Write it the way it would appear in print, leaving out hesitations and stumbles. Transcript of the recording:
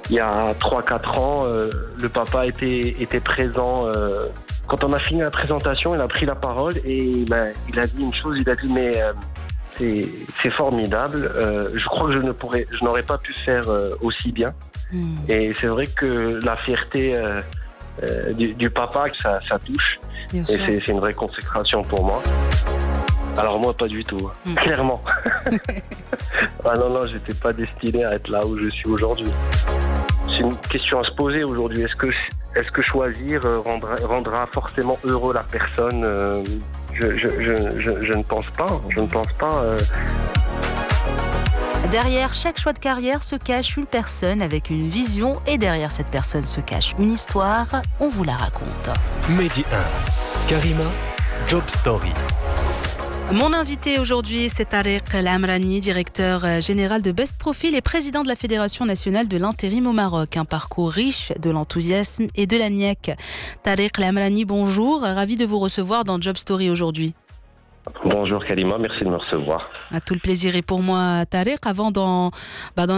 Il y a 3-4 ans, le papa était présent. Quand on a fini la présentation, il a pris la parole et il a dit une chose, il a dit mais c'est formidable, je crois que je n'aurais pas pu faire aussi bien. Et c'est vrai que la fierté du papa, ça touche. Bien Et sûr. c'est une vraie consécration pour moi. Alors moi, pas du tout, clairement. Ah non, j'étais pas destiné à être là où je suis aujourd'hui. C'est une question à se poser aujourd'hui. Est-ce que choisir rendra forcément heureux la personne? Je ne pense pas. Je ne pense pas. Derrière chaque choix de carrière se cache une personne avec une vision et derrière cette personne se cache une histoire. On vous la raconte. Medi 1, Karima, Job Story. Mon invité aujourd'hui, c'est Tariq El Amrani, directeur général de Best Profil et président de la Fédération nationale de l'intérim au Maroc. Un parcours riche de l'enthousiasme et de la niaque. Tariq El Amrani, bonjour. Ravi de vous recevoir dans Job Story aujourd'hui. Bonjour Kalima, merci de me recevoir. Tout le plaisir est pour moi, Tariq. Avant d'en